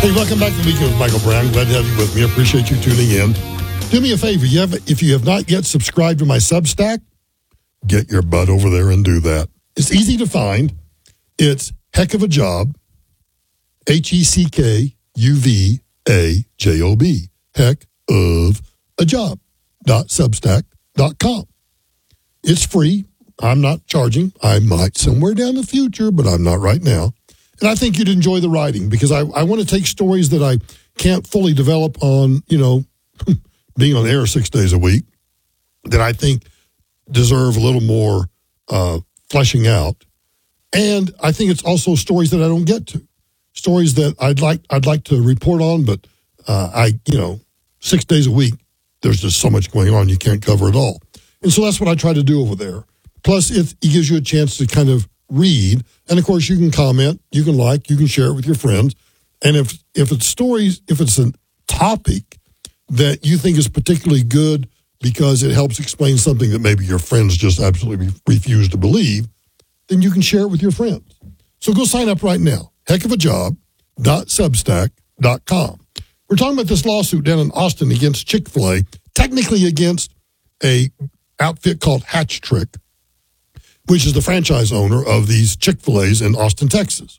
Hey, welcome back to the Weekend with Michael Brown. Glad to have you with me. I appreciate you tuning in. Do me a favor. If you have not yet subscribed to my Substack, get your butt over there and do that. It's easy to find. It's Heck of a Job, HECKUVAJOB, Heck of a Job.substack.com. It's free. I'm not charging. I might somewhere down the future, but I'm not right now. And I think you'd enjoy the writing because I want to take stories that I can't fully develop on, being on air 6 days a week that I think deserve a little more fleshing out. And I think it's also stories that I don't get to, stories that I'd like to report on, but 6 days a week, there's just so much going on, you can't cover it all. And so that's what I try to do over there. Plus, it gives you a chance to kind of read. And of course, you can comment, you can like, you can share it with your friends. And if it's stories, if it's a topic that you think is particularly good because it helps explain something that maybe your friends just absolutely refuse to believe, then you can share it with your friends. So go sign up right now. Heckofajob.substack.com. We're talking about this lawsuit down in Austin against Chick-fil-A, technically against a outfit called Hatch Trick, which is the franchise owner of these Chick-fil-A's in Austin, Texas.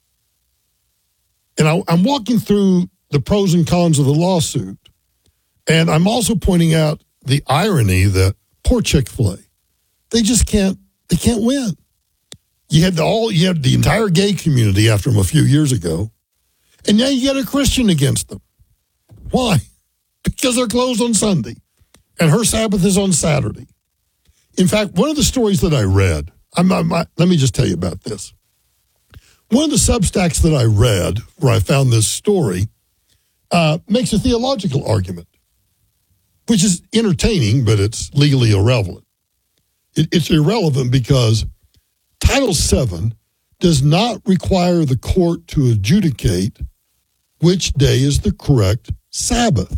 And I'm walking through the pros and cons of the lawsuit, and I'm also pointing out the irony that poor Chick-fil-A, they can't win. You had the entire gay community after them a few years ago, and now you got a Christian against them. Why? Because they're closed on Sunday, and her Sabbath is on Saturday. In fact, one of the stories that I read, let me just tell you about this. One of the Substacks that I read, where I found this story, makes a theological argument, which is entertaining, but it's legally irrelevant. It's irrelevant because Title VII does not require the court to adjudicate which day is the correct Sabbath.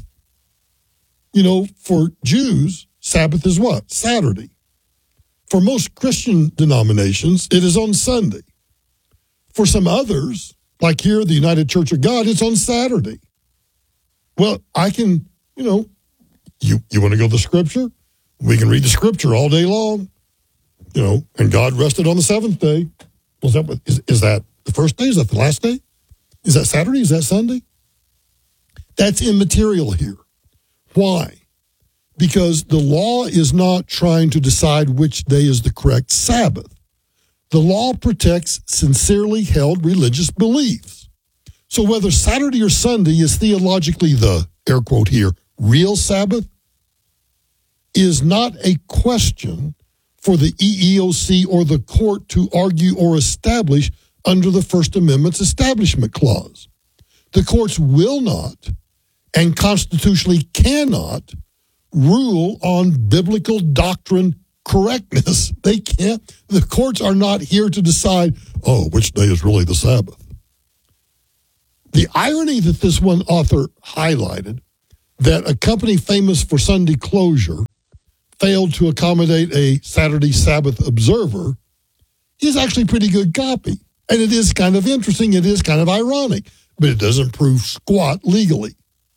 For Jews, Sabbath is what? Saturday. For most Christian denominations, it is on Sunday. For some others, like here, the United Church of God, it's on Saturday. Well, I can, you want to go to the Scripture? We can read the Scripture all day long, and God rested on the seventh day. Is that the first day? Is that the last day? Is that Saturday? Is that Sunday? That's immaterial here. Why? Because the law is not trying to decide which day is the correct Sabbath. The law protects sincerely held religious beliefs. So whether Saturday or Sunday is theologically the, air quote here, real Sabbath, is not a question for the EEOC or the court to argue or establish under the First Amendment's Establishment Clause. The courts will not and constitutionally cannot rule on biblical doctrine correctness. They can't. The courts are not here to decide, which day is really the Sabbath. The irony that this one author highlighted, that a company famous for Sunday closure failed to accommodate a Saturday Sabbath observer, is actually pretty good copy. And it is kind of interesting. It is kind of ironic, but it doesn't prove squat legally.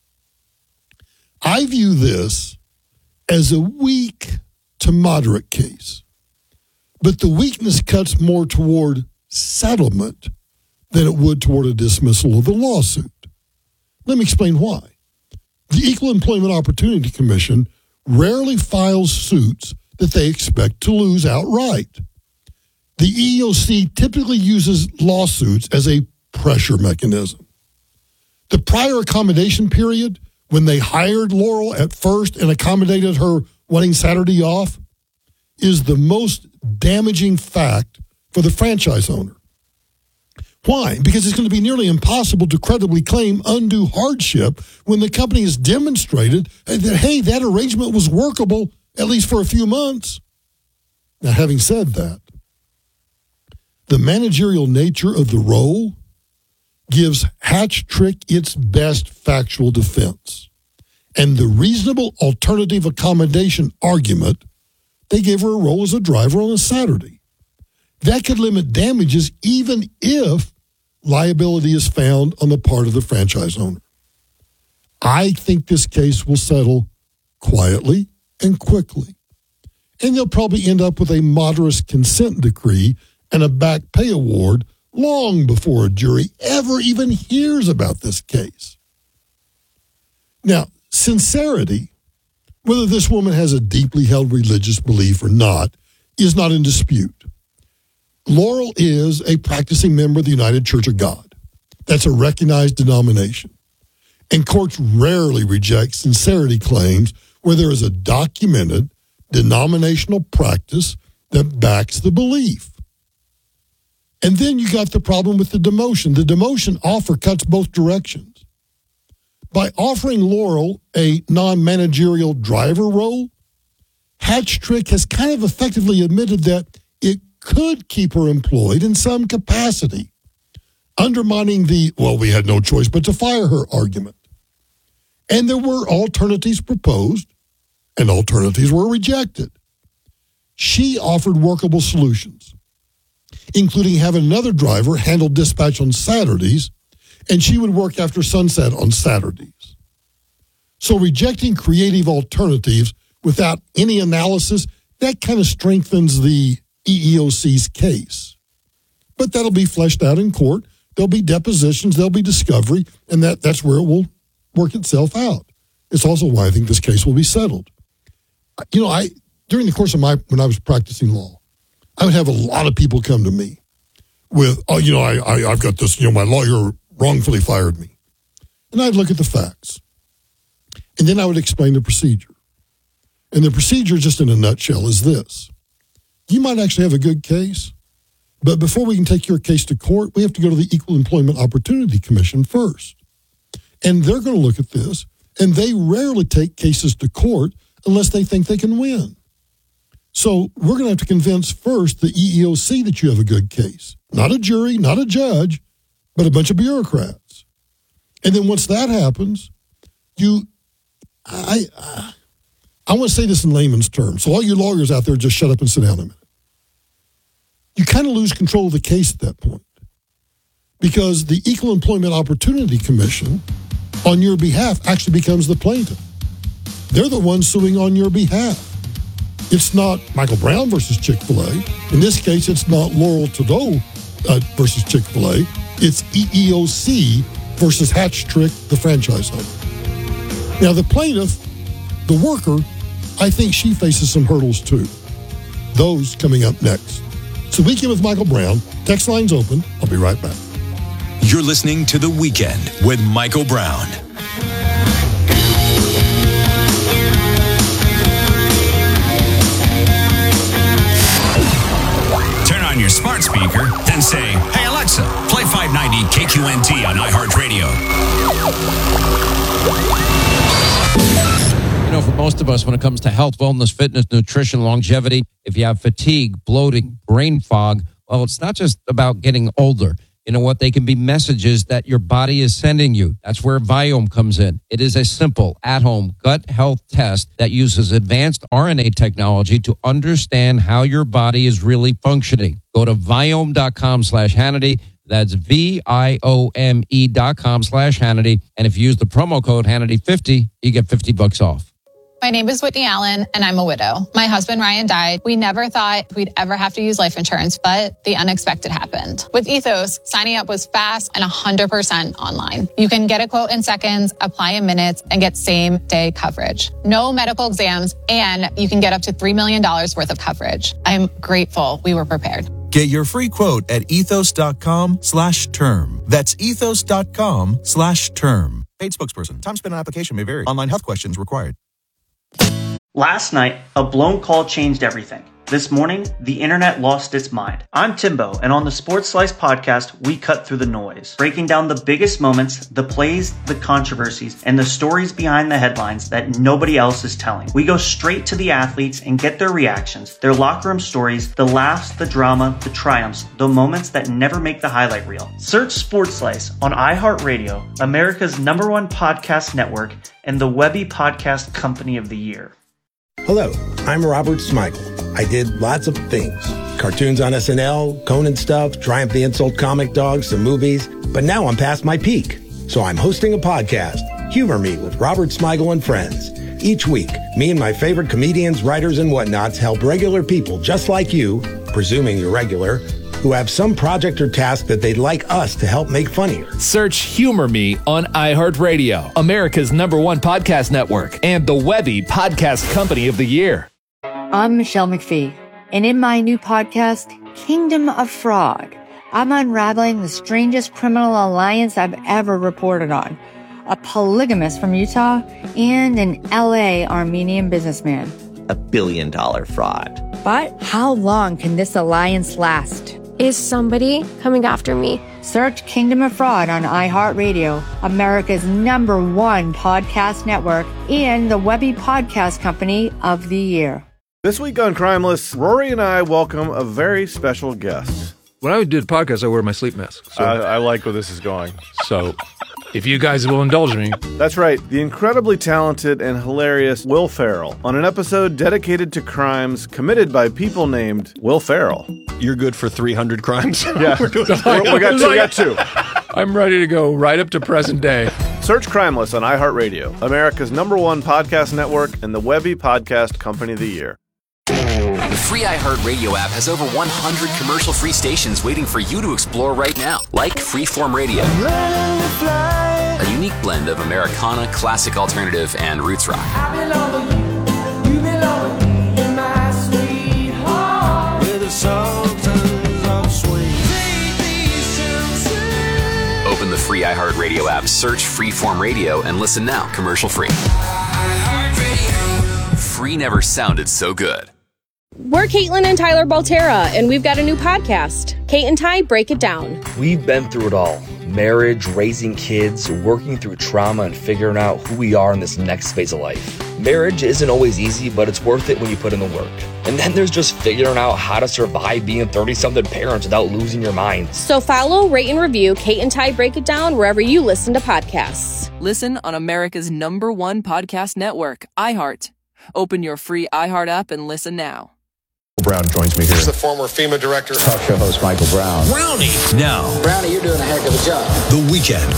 I view this as a weak to moderate case, but the weakness cuts more toward settlement than it would toward a dismissal of the lawsuit. Let me explain why. The Equal Employment Opportunity Commission rarely files suits that they expect to lose outright. The EEOC typically uses lawsuits as a pressure mechanism. The prior accommodation period, when they hired Laurel at first and accommodated her wanting Saturday off, is the most damaging fact for the franchise owner. Why? Because it's going to be nearly impossible to credibly claim undue hardship when the company has demonstrated that, hey, that arrangement was workable, at least for a few months. Now, having said that, the managerial nature of the role gives Hatch Trick its best factual defense. And the reasonable alternative accommodation argument, they gave her a role as a driver on a Saturday. That could limit damages even if liability is found on the part of the franchise owner. I think this case will settle quietly and quickly. And they'll probably end up with a moderate consent decree and a back pay award long before a jury ever even hears about this case. Now, sincerity, whether this woman has a deeply held religious belief or not, is not in dispute. Laurel is a practicing member of the United Church of God. That's a recognized denomination. And courts rarely reject sincerity claims where there is a documented denominational practice that backs the belief. And then you got the problem with the demotion. The demotion offer cuts both directions. By offering Laurel a non-managerial driver role, Hatch-Trick has kind of effectively admitted that it could keep her employed in some capacity, undermining the, well, we had no choice but to fire her argument. And there were alternatives proposed, and alternatives were rejected. She offered workable solutions, including having another driver handle dispatch on Saturdays, and she would work after sunset on Saturdays. So rejecting creative alternatives without any analysis, that kind of strengthens the EEOC's case. But that'll be fleshed out in court. There'll be depositions, there'll be discovery, and that's where it will work itself out. It's also why I think this case will be settled. You know, during the course of when I was practicing law, I would have a lot of people come to me with, I've got this, my lawyer wrongfully fired me. And I'd look at the facts. And then I would explain the procedure. And the procedure, just in a nutshell, is this. You might actually have a good case, but before we can take your case to court, we have to go to the Equal Employment Opportunity Commission first. And they're going to look at this, and they rarely take cases to court unless they think they can win. So we're going to have to convince first the EEOC that you have a good case. Not a jury, not a judge, but a bunch of bureaucrats. And then once that happens, I want to say this in layman's terms. So all you lawyers out there, just shut up and sit down a minute. You kind of lose control of the case at that point because the Equal Employment Opportunity Commission on your behalf actually becomes the plaintiff. They're the ones suing on your behalf. It's not Michael Brown versus Chick-fil-A. In this case, it's not Laurel Trudeau versus Chick-fil-A. It's EEOC versus Hatch-Trick, the franchise owner. Now, the plaintiff, the worker, I think she faces some hurdles too. Those coming up next. So Weekend with Michael Brown. Text line's open. I'll be right back. You're listening to The Weekend with Michael Brown. Turn on your smart speaker, then say, "Hey Alexa, play 590 KQNT on iHeartRadio." You know, for most of us, when it comes to health, wellness, fitness, nutrition, longevity, if you have fatigue, bloating, brain fog, well, it's not just about getting older. You know what? They can be messages that your body is sending you. That's where Viome comes in. It is a simple, at-home gut health test that uses advanced RNA technology to understand how your body is really functioning. Go to Viome.com/Hannity. That's VIOME.com/Hannity. And if you use the promo code Hannity50, you get $50 off. My name is Whitney Allen, and I'm a widow. My husband, Ryan, died. We never thought we'd ever have to use life insurance, but the unexpected happened. With Ethos, signing up was fast and 100% online. You can get a quote in seconds, apply in minutes, and get same-day coverage. No medical exams, and you can get up to $3 million worth of coverage. I'm grateful we were prepared. Get your free quote at ethos.com/term. That's ethos.com/term. Paid spokesperson. Time spent on application may vary. Online health questions required. Last night, a blown call changed everything. This morning, the internet lost its mind. I'm Timbo, and on the Sports Slice podcast, we cut through the noise, breaking down the biggest moments, the plays, the controversies, and the stories behind the headlines that nobody else is telling. We go straight to the athletes and get their reactions, their locker room stories, the laughs, the drama, the triumphs, the moments that never make the highlight reel. Search Sports Slice on iHeartRadio, America's #1 podcast network, and the Webby Podcast Company of the Year. Hello, I'm Robert Smigel. I did lots of things. Cartoons on SNL, Conan stuff, Triumph the Insult comic dog, some movies. But now I'm past my peak. So I'm hosting a podcast, Humor Me with Robert Smigel and friends. Each week, me and my favorite comedians, writers, and whatnots help regular people just like you, presuming you're regular, who have some project or task that they'd like us to help make funnier. Search Humor Me on iHeartRadio, America's #1 podcast network, and the Webby Podcast Company of the Year. I'm Michelle McPhee, and in my new podcast, Kingdom of Frog, I'm unraveling the strangest criminal alliance I've ever reported on. A polygamist from Utah and an LA Armenian businessman. $1 billion fraud. But how long can this alliance last? Is somebody coming after me? Search Kingdom of Fraud on iHeartRadio, America's #1 podcast network, and the Webby Podcast Company of the Year. This week on Crimeless, Rory and I welcome a very special guest. When I do the podcast, I wear my sleep mask. So. I like where this is going. So, if you guys will indulge me. That's right, the incredibly talented and hilarious Will Ferrell on an episode dedicated to crimes committed by people named Will Ferrell. You're good for 300 crimes? Yeah, we got two. I'm ready to go right up to present day. Search Crimeless on iHeartRadio, America's #1 podcast network, and the Webby Podcast Company of the Year. The free iHeartRadio app has over 100 commercial-free stations waiting for you to explore right now, like Freeform Radio, a unique blend of Americana, classic alternative, and roots rock. Open the free iHeartRadio app, search Freeform Radio, and listen now, commercial-free. Free never sounded so good. We're Caitlin and Tyler Baltera, and we've got a new podcast, Kate and Ty Break It Down. We've been through it all. Marriage, raising kids, working through trauma, and figuring out who we are in this next phase of life. Marriage isn't always easy, but it's worth it when you put in the work. And then there's just figuring out how to survive being 30-something parents without losing your mind. So follow, rate, and review Kate and Ty Break It Down wherever you listen to podcasts. Listen on America's #1 podcast network, iHeart. Open your free iHeart app and listen now. Brown joins me here. He's the former FEMA director. Talk show host Michael Brown. Brownie. Now. Brownie, you're doing a heck of a job. The Weekend